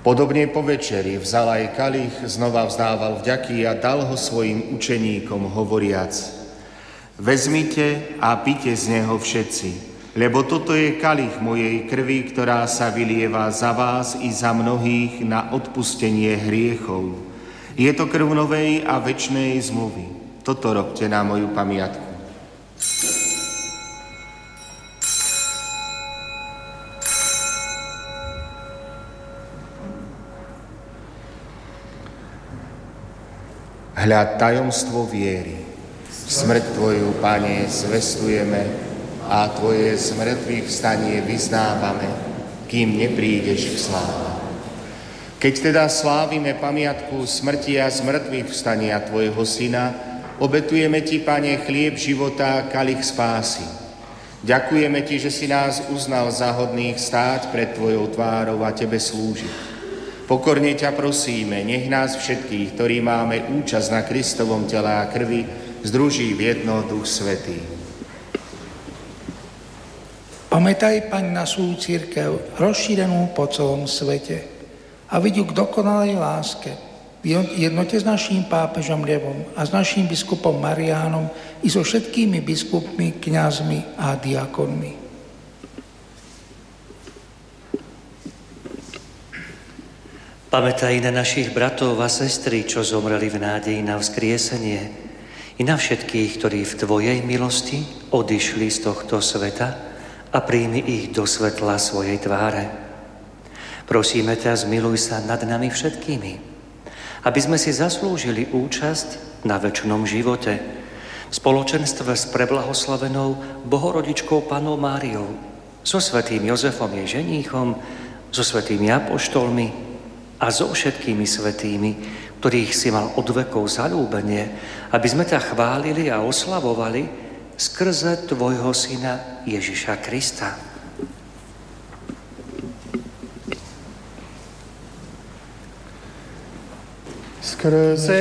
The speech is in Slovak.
Podobne po večeri vzal aj kalich, znova vzdával vďaky a dal ho svojim učeníkom, hovoriac: Vezmite a pite z neho všetci, lebo toto je kalich mojej krvi, ktorá sa vylieva za vás i za mnohých na odpustenie hriechov. Je to krv novej a večnej zmluvy. Toto robte na moju pamiatku. Hľa tajomstvo viery. Smrť Tvoju, Pane, zvestujeme a Tvoje zmrtvých vstanie vyznávame, kým neprídeš v sláve. Keď teda slávime pamiatku smrti a zmrtvých vstania Tvojho Syna, obetujeme Ti, Pane, chlieb života a kalich spásy. Ďakujeme Ti, že si nás uznal za hodných stáť pred Tvojou tvárou a Tebe slúžiť. Pokorne ťa prosíme, nech nás všetkých, ktorí máme účasť na Kristovom tele a krvi, združí v jedno Duch Svätý. Pamätaj, Pane, na svoju cirkev, rozšírenú po celom svete, a vidí k dokonalej láske, v jednote s naším pápežom Levom a s naším biskupom Mariánom i so všetkými biskupmi, kňazmi a diakonmi. Pamätaj na našich bratov a sestry, čo zomreli v nádeji na vzkriesenie, i na všetkých, ktorí v Tvojej milosti odišli z tohto sveta a príjmi ich do svetla svojej tváre. Prosíme ťa, zmiluj sa nad nami všetkými, aby sme si zaslúžili účasť na večnom živote v spoločenstve s preblahoslavenou Bohorodičkou Pannou Máriou, so svätým Jozefom jej ženíchom, so svätými apoštolmi a so všetkými svätými, ktorých si mal od vekov zaľúbenie, aby sme ťa chválili a oslavovali skrze Tvojho Syna Ježiša Krista. Skrze